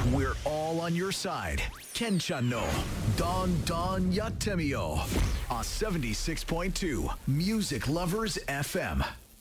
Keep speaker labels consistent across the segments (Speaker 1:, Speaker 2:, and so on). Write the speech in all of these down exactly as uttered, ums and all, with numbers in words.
Speaker 1: We're all on your side. Ken-chan no Don Don Yattemiyo on seventy-six point two Music Lovers エフエム。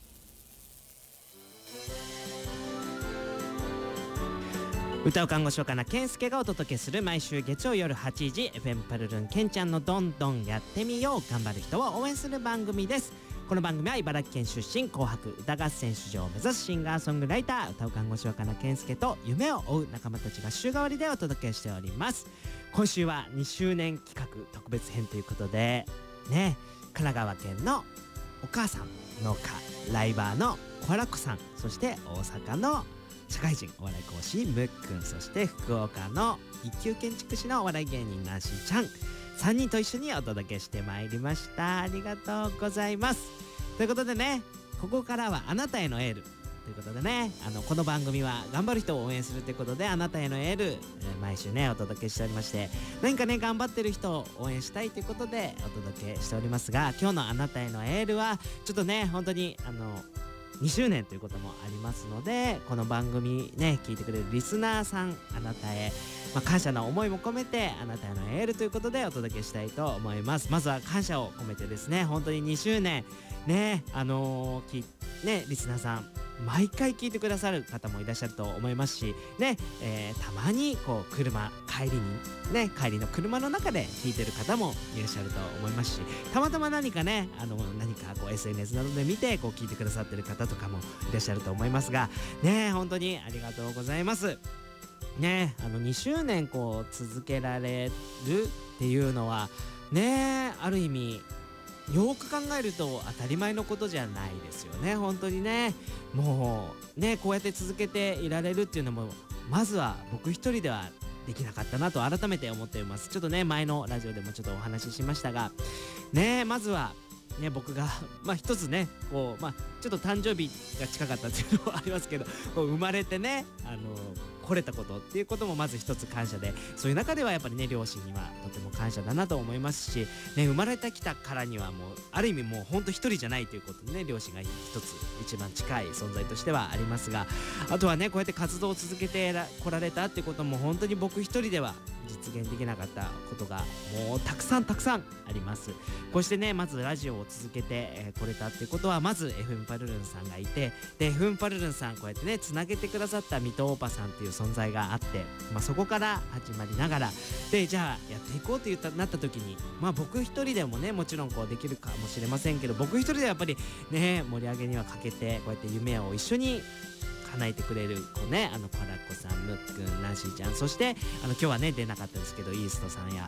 Speaker 2: 歌う看護師岡名健介がお届けする毎週月曜夜はちじ エフエム パルルンケンちゃんのどんどんやってみよう。頑張る人を応援する番組です。この番組は茨城県出身、紅白歌合戦出場を目指すシンガーソングライター、歌う看護師岡名健介と夢を追う仲間たちが週替わりでお届けしております。今週はにしゅうねん企画特別編ということでね、神奈川県のお母さん農家ライバーのコアラッコさん、そして大阪の社会人お笑い講師ムックン、そして福岡の一級建築士のお笑い芸人ナンシーちゃん、さんにんと一緒にお届けしてまいりました。ありがとうございます。ということでね、ここからはあなたへのエールということでね、あのこの番組は頑張る人を応援するということで、あなたへのエール、えー毎週ねお届けしておりまして、何かね頑張ってる人を応援したいということでお届けしておりますが、今日のあなたへのエールはちょっとね本当にあのにしゅうねんということもありますので、この番組ね聞いてくれるリスナーさん、あなたへ、まあ、感謝の思いも込めてあなたへのエールということでお届けしたいと思います。まずは感謝を込めてですね、本当ににしゅうねんね、あのー、きねリスナーさん毎回聞いてくださる方もいらっしゃると思いますしね、えー、たまにこう車帰りにね帰りの車の中で聞いてる方もいらっしゃると思いますし、たまたま何かねあの何かこう エスエヌエス などで見てこう聞いてくださってる方とかもいらっしゃると思いますがね、本当にありがとうございますね。あのにしゅうねんこう続けられるっていうのはね、ある意味よく考えると当たり前のことじゃないですよね。本当にね、もうねこうやって続けていられるっていうのもまずは僕一人ではできなかったなと改めて思っています。ちょっとね前のラジオでもちょっとお話ししましたがね、まずはね僕がまあ一つねこうまあちょっと誕生日が近かったっていうのもありますけど、こう生まれてねあの来れたことっていうこともまず一つ感謝で、そういう中ではやっぱりね両親にはとても感謝だなと思いますしね、生まれてきたからにはもうある意味もうほんと一人じゃないということでね、両親が一つ一番近い存在としてはありますが、あとはねこうやって活動を続けてこられたってことも本当に僕一人では実現できなかったことがもうたくさんたくさんあります。こうしてねまずラジオを続けて、えー、これたってことはまず エフエム パルルンさんがいて、で エフエム パルルンさんこうやってねつなげてくださった水戸オーパさんっていう存在があって、まあ、そこから始まりながらでじゃあやっていこうって言ったなった時に、まあ僕一人でもねもちろんこうできるかもしれませんけど、僕一人ではやっぱりね盛り上げには欠けて、こうやって夢を一緒に叶えてくれる子ね、あのコラッコさん、ムックン、ナンシーちゃん、そしてあの今日はね出なかったですけどイーストさんや